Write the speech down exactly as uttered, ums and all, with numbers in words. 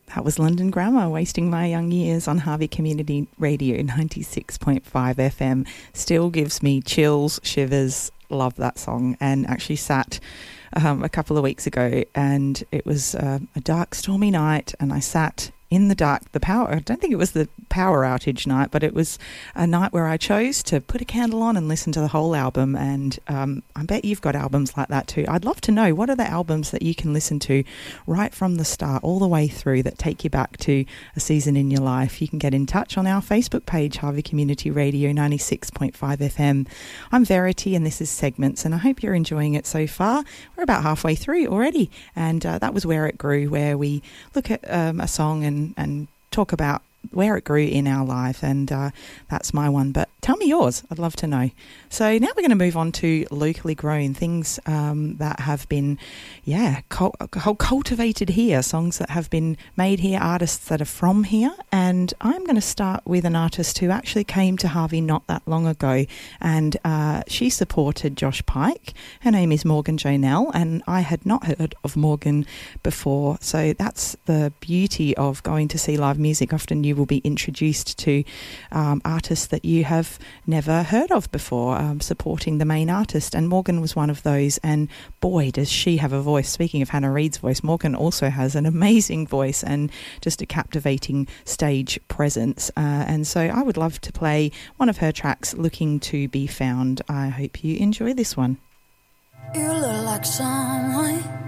That was London Grammar, Wasting My Young Years on Harvey Community Radio ninety-six point five F M. Still gives me chills, shivers. Love that song. And actually sat um, a couple of weeks ago, and it was uh, a dark, stormy night, and I sat in the dark. The power, I don't think it was the power outage night, but it was a night where I chose to put a candle on and listen to the whole album. And um, I bet you've got albums like that too. I'd love to know, what are the albums that you can listen to right from the start all the way through that take you back to a season in your life? You can get in touch on our Facebook page, Harvey Community Radio ninety-six point five F M. I'm Verity, and this is Segments, and I hope you're enjoying it so far. We're about halfway through already, and uh, that was Where It Grew, where we look at um, a song and and talk about where it grew in our life, and uh, that's my one. But tell me yours, I'd love to know. So now we're going to move on to locally grown things um, that have been, yeah, cul- cultivated here, songs that have been made here, artists that are from here. And I'm going to start with an artist who actually came to Harvey not that long ago, and uh, she supported Josh Pike. Her name is Morgan Jonell, and I had not heard of Morgan before. So that's the beauty of going to see live music. Often you will be introduced to um, artists that you have never heard of before, um, supporting the main artist, and Morgan was one of those. And boy, does she have a voice. Speaking of Hannah Reid's voice, Morgan also has an amazing voice and just a captivating stage presence, uh, and so I would love to play one of her tracks, Looking to Be Found. I hope you enjoy this one. You look like someone